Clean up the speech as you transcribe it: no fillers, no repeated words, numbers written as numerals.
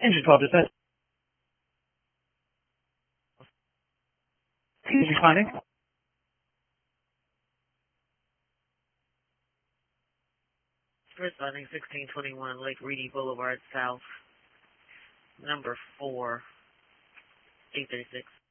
Engine 12 dispatch. He's responding. Responding 1621 Lake Reedy Boulevard South, number 4, 836.